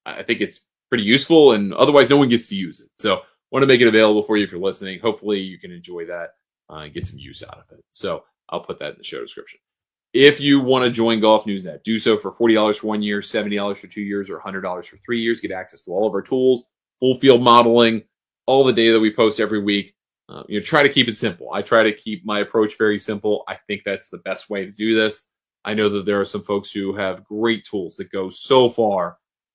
I think it's pretty useful, and otherwise no one gets to use it. So want to make it available for you if you're listening. Hopefully you can enjoy that and get some use out of it. So I'll put that in the show description. If you want to join Golf Newsnet, do so for $40 for 1 year, $70 for 2 years, or $100 for 3 years. Get access to all of our tools, full field modeling, all the data that we post every week. Try to keep it simple. I try to keep my approach very simple. I think that's the best way to do this. I know that there are some folks who have great tools that go so far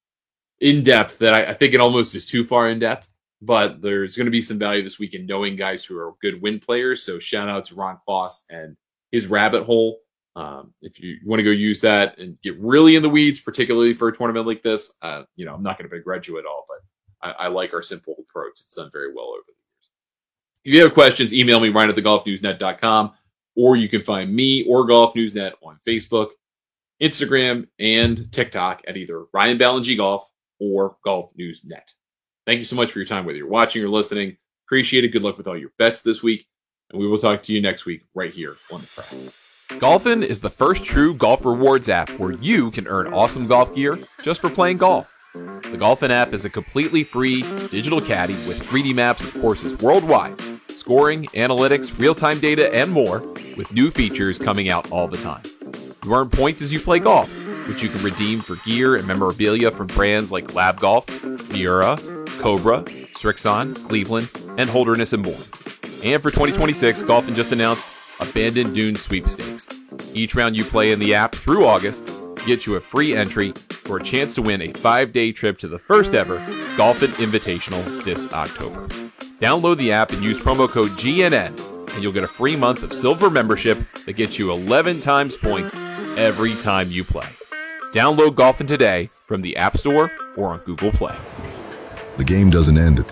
in depth that I think it almost is too far in depth. But there's going to be some value this week in knowing guys who are good win players. So shout out to Ron Kloss and his rabbit hole. If you want to go use that and get really in the weeds, particularly for a tournament like this, I'm not going to begrudge you at all, but I like our simple approach. It's done very well over the years. If you have questions, email me, ryan@thegolfnewsnet.com, or you can find me or Golf Newsnet on Facebook, Instagram, and TikTok at either Ryan Ballengee Golf or Golf Newsnet. Thank you so much for your time, whether you're watching or listening. Appreciate it. Good luck with all your bets this week, and we will talk to you next week right here on The Press. Golfin is the first true golf rewards app where you can earn awesome golf gear just for playing golf. The Golfin app is a completely free digital caddy with 3D maps of courses worldwide, scoring, analytics, real-time data, and more, with new features coming out all the time. You earn points as you play golf, which you can redeem for gear and memorabilia from brands like Lab Golf, Miura, Cobra, Srixon, Cleveland, and Holderness and Bourne. And for 2026, Golfin just announced Abandoned Dunes Sweepstakes. Each round you play in the app through August gets you a free entry for a chance to win a 5-day trip to the first ever Golfin Invitational this October. Download the app and use promo code GNN, and you'll get a free month of silver membership that gets you 11 times points every time you play. Download Golfin today from the App Store or on Google Play. The game doesn't end at the